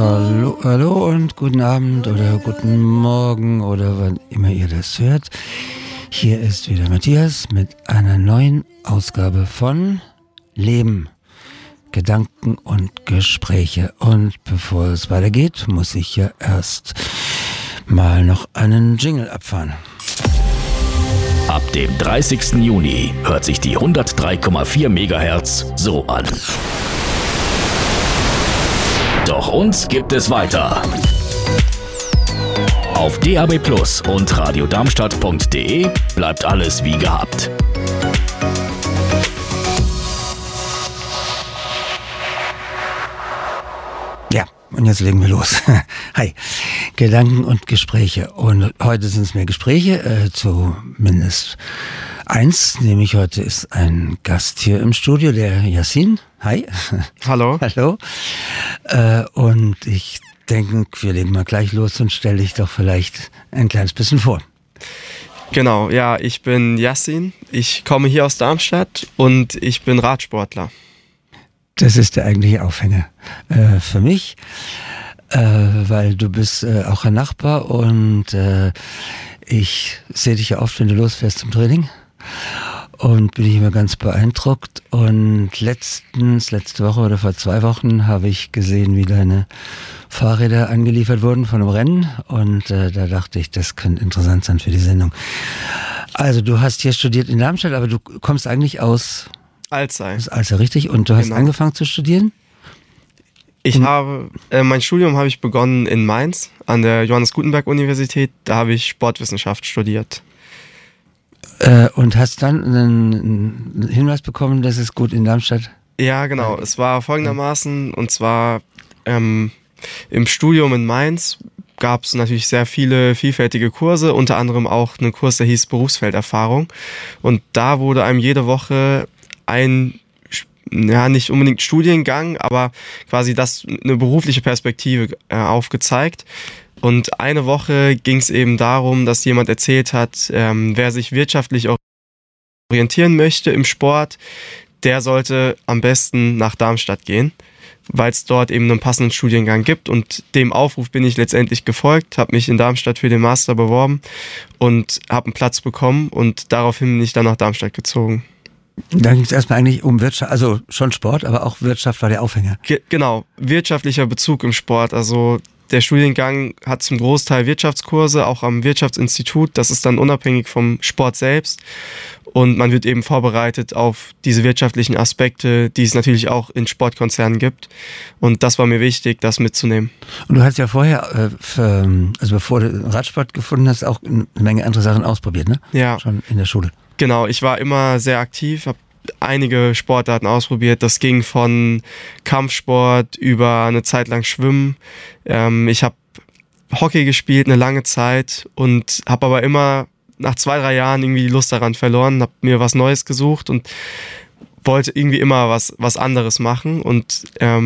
Hallo, hallo und guten Abend oder guten Morgen oder wann immer ihr das hört. Hier ist wieder Matthias mit einer neuen Ausgabe von Leben, Gedanken und Gespräche. Und bevor es weitergeht, muss ich ja erst mal noch einen Jingle abfahren. Ab dem 30. Juni hört sich die 103,4 MHz so an. Doch uns gibt es weiter. Auf DAB+ und radiodarmstadt.de bleibt alles wie gehabt. Ja, und jetzt legen wir los. Hi, Gedanken und Gespräche. Und heute sind es mehr Gespräche, zumindest eins, nämlich heute ist ein Gast hier im Studio, der Yassin. Hi. Hallo. Hallo. Und ich denke, wir legen mal gleich los und stell dich doch vielleicht ein kleines bisschen vor. Genau, ja, ich bin Yassin. Ich komme hier aus Darmstadt und ich bin Radsportler. Das ist der eigentliche Aufhänger für mich, weil du bist auch ein Nachbar und ich sehe dich ja oft, wenn du losfährst zum Training und bin ich immer ganz beeindruckt. Und letzte Woche oder vor 2 Wochen habe ich gesehen, wie deine Fahrräder angeliefert wurden von einem Rennen und da dachte ich, das könnte interessant sein für die Sendung. Also du hast hier studiert in Darmstadt, aber du kommst eigentlich aus Alzey. Also richtig. Und du hast angefangen zu studieren? Mein Studium habe ich begonnen in Mainz an der Johannes Gutenberg Universität. Da habe ich Sportwissenschaft studiert. Und hast dann einen Hinweis bekommen, dass es gut in Darmstadt? Ja, genau. Es war folgendermaßen, und zwar im Studium in Mainz gab es natürlich sehr viele vielfältige Kurse, unter anderem auch einen Kurs, der hieß Berufsfelderfahrung. Und da wurde einem jede Woche nicht unbedingt Studiengang, aber quasi eine berufliche Perspektive aufgezeigt. Und eine Woche ging es eben darum, dass jemand erzählt hat, wer sich wirtschaftlich orientieren möchte im Sport, der sollte am besten nach Darmstadt gehen, weil es dort eben einen passenden Studiengang gibt. Und dem Aufruf bin ich letztendlich gefolgt, habe mich in Darmstadt für den Master beworben und habe einen Platz bekommen und daraufhin bin ich dann nach Darmstadt gezogen. Da ging es erstmal eigentlich um Wirtschaft, also schon Sport, aber auch Wirtschaft war der Aufhänger. Genau, wirtschaftlicher Bezug im Sport. Also der Studiengang hat zum Großteil Wirtschaftskurse, auch am Wirtschaftsinstitut. Das ist dann unabhängig vom Sport selbst. Und man wird eben vorbereitet auf diese wirtschaftlichen Aspekte, die es natürlich auch in Sportkonzernen gibt. Und das war mir wichtig, das mitzunehmen. Und du hast ja vorher, bevor du Radsport gefunden hast, auch eine Menge andere Sachen ausprobiert, ne? Ja. Schon in der Schule. Genau, ich war immer sehr aktiv, habe einige Sportarten ausprobiert. Das ging von Kampfsport über eine Zeit lang Schwimmen. Ich habe Hockey gespielt eine lange Zeit und habe aber immer nach 2-3 Jahren irgendwie die Lust daran verloren, habe mir was Neues gesucht und wollte irgendwie immer was anderes machen. Und